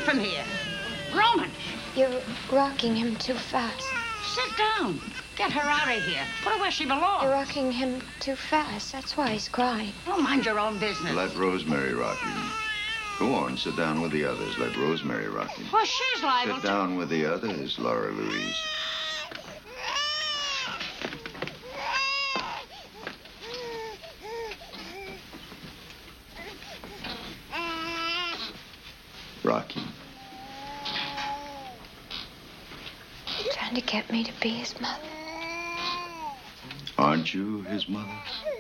from here. Roman. You're rocking him too fast. Sit down. Get her out of here. Put her where she belongs. You're rocking him too fast. That's why he's crying. Oh, mind your own business. Let Rosemary rock you. Go on, sit down with the others. Let Rosemary rock you. Well, she's liable Sit down with the others, Laura Louise. Rocky. Trying to get me to be his mother. Aren't you his mother?